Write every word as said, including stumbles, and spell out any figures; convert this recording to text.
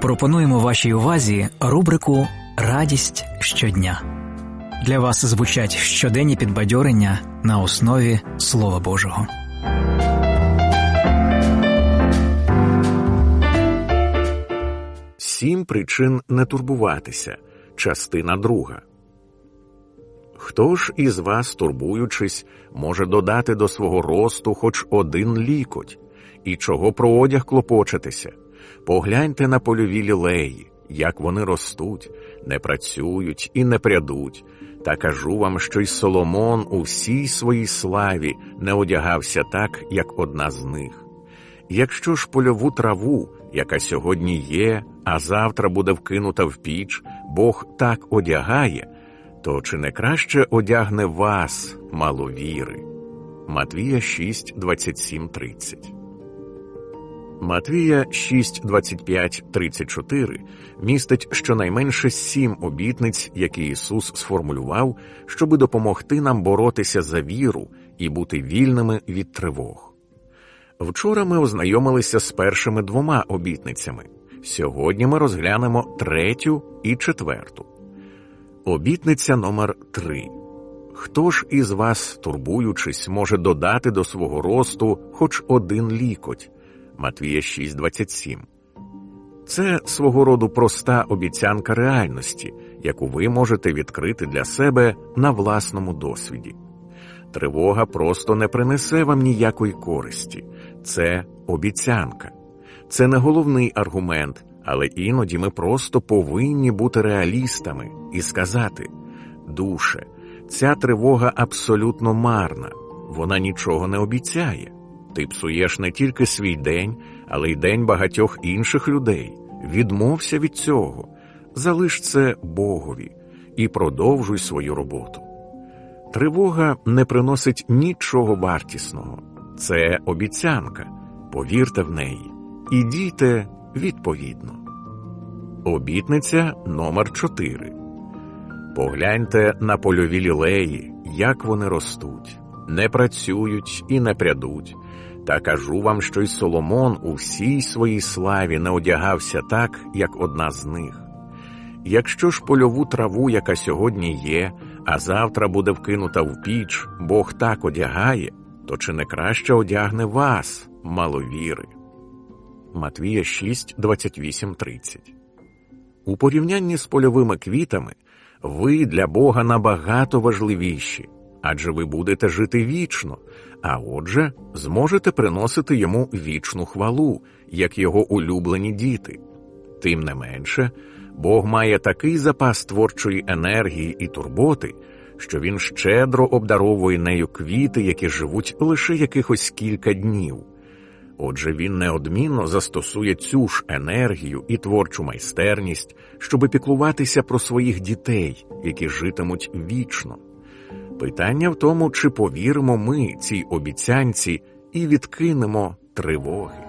Пропонуємо вашій увазі рубрику «Радість щодня». Для вас звучать щоденні підбадьорення на основі Слова Божого. Сім причин не турбуватися. Частина друга. Хто ж із вас, турбуючись, може додати до свого росту хоч один лікоть? І чого про одяг клопочетеся? Погляньте на польові лілеї, як вони ростуть, не працюють і не прядуть. Та кажу вам, що й Соломон у всій своїй славі не одягався так, як одна з них. Якщо ж польову траву, яка сьогодні є, а завтра буде вкинута в піч, Бог так одягає, то чи не краще одягне вас, маловіри? Матвія шість, двадцять сім, тридцять. Матвія шість, двадцять п'ять, тридцять чотири містить щонайменше сім обітниць, які Ісус сформулював, щоби допомогти нам боротися за віру і бути вільними від тривог. Вчора ми ознайомилися з першими двома обітницями. Сьогодні ми розглянемо третю і четверту. Обітниця номер три. Хто ж із вас, турбуючись, може додати до свого росту хоч один лікоть? Матвія шість, двадцять сім. Це свого роду проста обіцянка реальності, яку ви можете відкрити для себе на власному досвіді. Тривога просто не принесе вам ніякої користі. Це обіцянка. Це не головний аргумент, але іноді ми просто повинні бути реалістами і сказати: «Душе, ця тривога абсолютно марна, вона нічого не обіцяє. Ти псуєш не тільки свій день, але й день багатьох інших людей. Відмовся від цього, залиш це Богові і продовжуй свою роботу». Тривога не приносить нічого вартісного. Це обіцянка. Повірте в неї. І дійте відповідно. Обітниця номер чотири. Погляньте на польові лілеї, як вони ростуть. Не працюють і не прядуть. Та кажу вам, що й Соломон у всій своїй славі не одягався так, як одна з них. Якщо ж польову траву, яка сьогодні є, а завтра буде вкинута в піч, Бог так одягає, то чи не краще одягне вас, маловіри? Матвія шість, двадцять вісім, тридцять. У порівнянні з польовими квітами ви для Бога набагато важливіші, адже ви будете жити вічно, а отже, зможете приносити Йому вічну хвалу, як Його улюблені діти. Тим не менше, Бог має такий запас творчої енергії і турботи, що Він щедро обдаровує нею квіти, які живуть лише якихось кілька днів. Отже, Він неодмінно застосує цю ж енергію і творчу майстерність, щоби піклуватися про своїх дітей, які житимуть вічно. Питання в тому, чи повіримо ми цій обіцянці і відкинемо тривоги.